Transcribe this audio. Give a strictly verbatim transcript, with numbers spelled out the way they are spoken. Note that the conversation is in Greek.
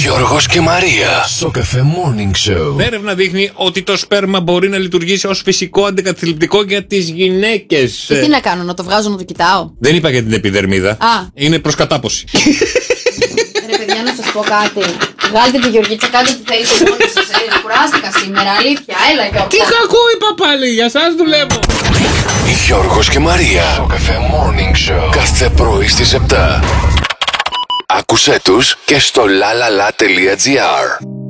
Γιώργος και Μαρία. Σοκαφέ Morning Show. Έρευνα δείχνει ότι το σπέρμα μπορεί να λειτουργήσει ως φυσικό αντικαταθλιπτικό για τις γυναίκες. Και τι να κάνω, να το βγάζω να το κοιτάω? Δεν είπα για την επιδερμίδα. Α. Είναι προς κατάποση. Ρε παιδιά, να σας πω κάτι. Βγάλτε τη Γεωργίτσα, κάντε τι θέλετε μόνοι σας. Έλα, κουράστηκα σήμερα, αλήθεια. Έλα, Γιώργο. Τι κακό είπα πάλι, για σας δουλεύω. Γιώργος και Μαρία. Σοκαφέ Morning Show. Κάθε πρωί στις επτά. Άκουσέ τους και στο lalala.gr.